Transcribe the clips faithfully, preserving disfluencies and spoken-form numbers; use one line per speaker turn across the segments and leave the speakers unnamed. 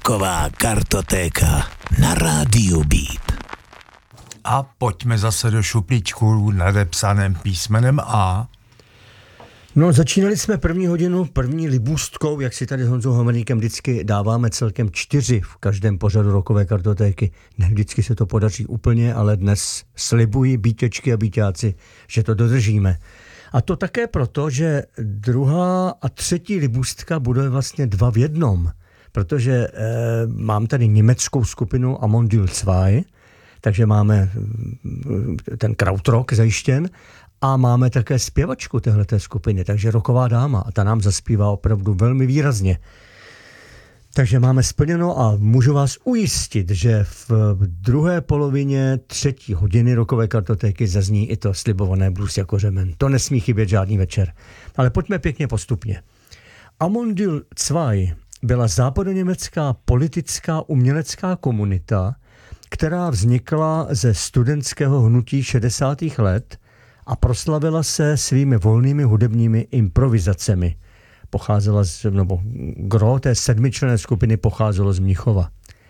Rocková kartotéka na rádiu Beat.
A pojďme zase do šuplíčku nadepsaném písmenem A.
No, začínali jsme první hodinu první libůstkou, jak si tady s Honzou Homeníkem vždycky dáváme celkem čtyři v každém pořadu rockové kartotéky. Ne vždycky se to podaří úplně, ale dnes slibují bítěčky a bíťáci, že to dodržíme. A to také proto, že druhá a třetí libůstka bude vlastně dva v jednom, protože eh, mám tady německou skupinu Amondyl dva, takže máme ten krautrock zajištěn a máme také zpěvačku téhleté skupiny, takže rocková dáma a ta nám zaspívá opravdu velmi výrazně. Takže máme splněno a můžu vás ujistit, že v druhé polovině třetí hodiny rockové kartotéky zazní i to slibované blues jako řemen. To nesmí chybět žádný večer. Ale pojďme pěkně postupně. Amondyl dva byla západoněmecká politická umělecká komunita, která vznikla ze studentského hnutí šedesátých let a proslavila se svými volnými hudebními improvizacemi. Pocházela z, nebo gro té sedmičlenné skupiny pocházelo z Mnichova.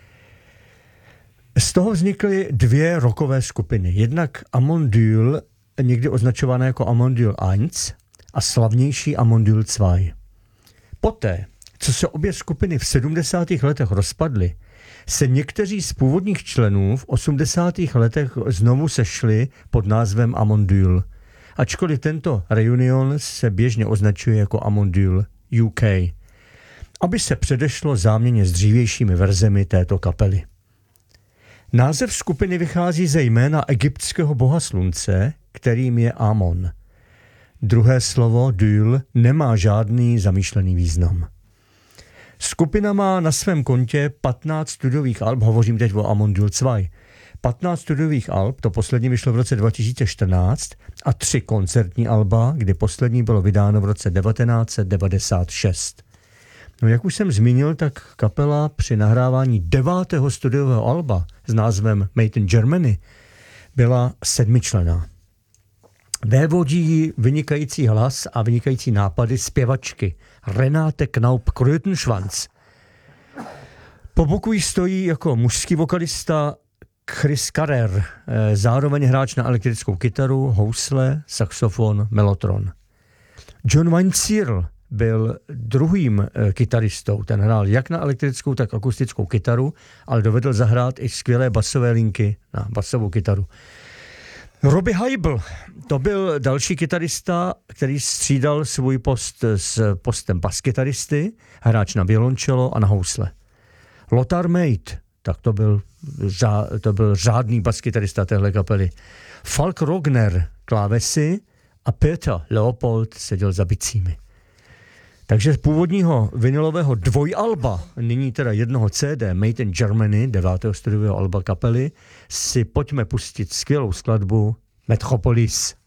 Z toho vznikly dvě rockové skupiny. Jednak Amondyl, někdy označované jako Amondyl jedna a slavnější Amondyl dva. Poté, co se obě skupiny v sedmdesátých letech rozpadly, se někteří z původních členů v osmdesátých letech znovu sešli pod názvem Amondyl, ačkoliv tento reunion se běžně označuje jako Amondyl U K, aby se předešlo záměně s dřívějšími verzemi této kapely. Název skupiny vychází ze jména egyptského boha slunce, kterým je Amon. Druhé slovo Dyl nemá žádný zamýšlený význam. Skupina má na svém kontě patnáct studiových alb, hovořím teď o Amondyl dva, patnáct studiových alb, to poslední vyšlo v roce dva tisíce čtrnáct, a tři koncertní alba, kdy poslední bylo vydáno v roce devatenáct set devadesát šest. No, jak už jsem zmínil, tak kapela při nahrávání devátého studiového alba s názvem Made in Germany byla sedmičlenná. Vévodí vynikající hlas a vynikající nápady zpěvačky Renate Knaup-Krötenschwanz. Po boku jí stojí jako mužský vokalista Chris Carrer, zároveň hráč na elektrickou kytaru, housle, saxofon, mellotron. John Weinzierl byl druhým kytaristou, ten hrál jak na elektrickou, tak akustickou kytaru, ale dovedl zahrát i skvělé basové linky na basovou kytaru. Robbie Heibel, to byl další kytarista, který střídal svůj post s postem baskytaristy, hráč na violoncello a na housle. Lothar Mate, tak to byl, to byl řádný baskytarista téhle kapely. Falk Rogner, klávesy a Peter Leopold seděl za bicími. Takže z původního vinylového dvojalba, nyní teda jednoho C D, Made in Germany, devátého studiového alba kapely, si pojďme pustit skvělou skladbu Metropolis.